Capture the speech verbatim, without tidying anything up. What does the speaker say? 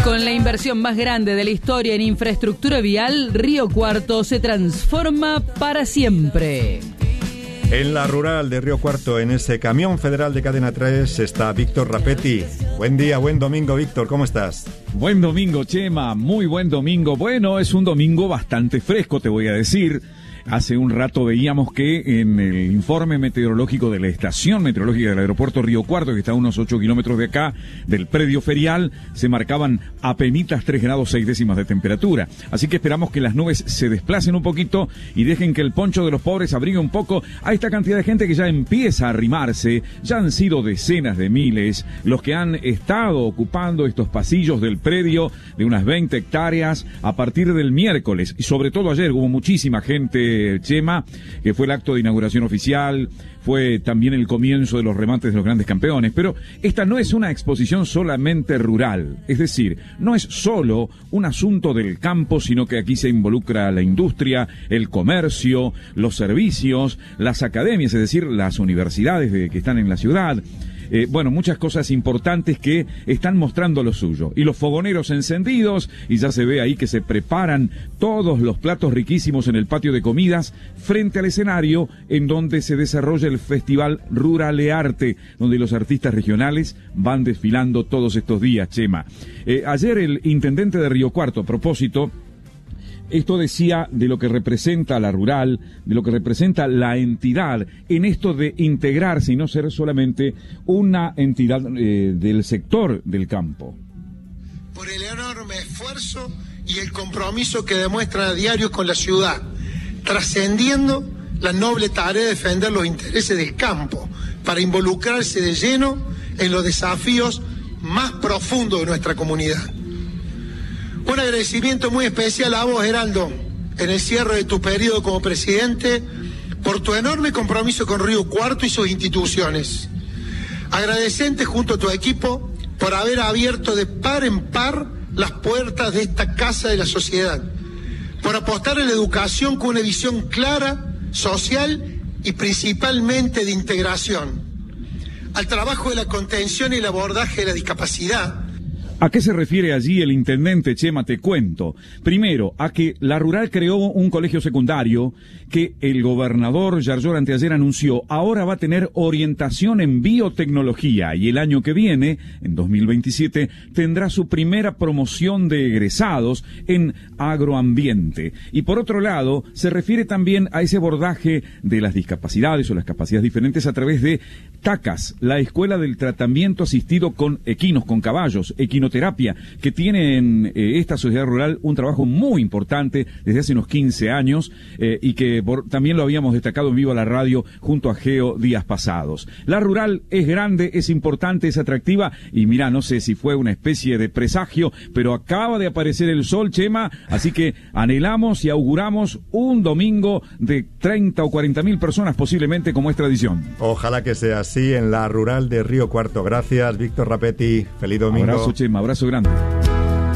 Con la inversión más grande de la historia en infraestructura vial, Río Cuarto se transforma para siempre. En la rural de Río Cuarto, en ese camión federal de Cadena tres, está Víctor Rapetti. Buen día, buen domingo, Víctor, ¿cómo estás? Buen domingo, Chema, muy buen domingo. Bueno, es un domingo bastante fresco, te voy a decir. Hace un rato veíamos que en el informe meteorológico de la estación meteorológica del aeropuerto Río Cuarto, que está a unos ocho kilómetros de acá, del predio ferial, se marcaban apenitas tres grados seis décimas de temperatura. Así que esperamos que las nubes se desplacen un poquito y dejen que el poncho de los pobres abrigue un poco a esta cantidad de gente que ya empieza a arrimarse. Ya han sido decenas de miles los que han estado ocupando estos pasillos del predio de unas veinte hectáreas a partir del miércoles. Y sobre todo ayer hubo muchísima gente, Chema, que fue el acto de inauguración oficial, fue también el comienzo de los remates de los grandes campeones, pero esta no es una exposición solamente rural, es decir, no es solo un asunto del campo, sino que aquí se involucra la industria, el comercio, los servicios, las academias, es decir, las universidades de, que están en la ciudad. Eh, bueno, muchas cosas importantes que están mostrando lo suyo. Y los fogoneros encendidos, y ya se ve ahí que se preparan todos los platos riquísimos en el patio de comidas frente al escenario en donde se desarrolla el Festival Ruralearte, donde los artistas regionales van desfilando todos estos días, Chema. Eh, ayer el intendente de Río Cuarto, a propósito, esto decía de lo que representa la rural, de lo que representa la entidad, en esto de integrarse y no ser solamente una entidad eh, del sector del campo. Por el enorme esfuerzo y el compromiso que demuestran a diario con la ciudad, trascendiendo la noble tarea de defender los intereses del campo, para involucrarse de lleno en los desafíos más profundos de nuestra comunidad. Un agradecimiento muy especial a vos, Heraldo, en el cierre de tu periodo como presidente, por tu enorme compromiso con Río Cuarto y sus instituciones. Agradecente junto a tu equipo por haber abierto de par en par las puertas de esta casa de la sociedad, por apostar en la educación con una visión clara, social y principalmente de integración, al trabajo de la contención y el abordaje de la discapacidad. ¿A qué se refiere allí el intendente, Chema? Te cuento. Primero, a que la rural creó un colegio secundario que el gobernador Yarlor anteayer anunció. Ahora va a tener orientación en biotecnología y el año que viene, en dos mil veintisiete, tendrá su primera promoción de egresados en agroambiente. Y por otro lado, se refiere también a ese abordaje de las discapacidades o las capacidades diferentes a través de TACAS, la Escuela del Tratamiento Asistido con Equinos, con caballos, equinoterapia, que tiene en eh, esta sociedad rural un trabajo muy importante desde hace unos quince años eh, y que por, también lo habíamos destacado en vivo a la radio junto a Geo días pasados. La rural es grande, es importante, es atractiva y mira, no sé si fue una especie de presagio, pero acaba de aparecer el sol, Chema, así que anhelamos y auguramos un domingo de treinta o cuarenta mil personas posiblemente, como es tradición. Ojalá que sea así en la rural de Río Cuarto. Gracias, Víctor Rapetti. Feliz domingo. Abrazo, Chema, abrazo grande.